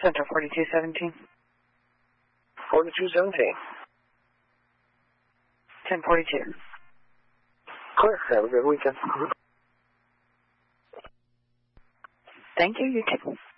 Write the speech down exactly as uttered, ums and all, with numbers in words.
Center forty-two seventeen. forty-two seventeen. ten forty-two. Clear. Have a good weekend. Thank you, you too.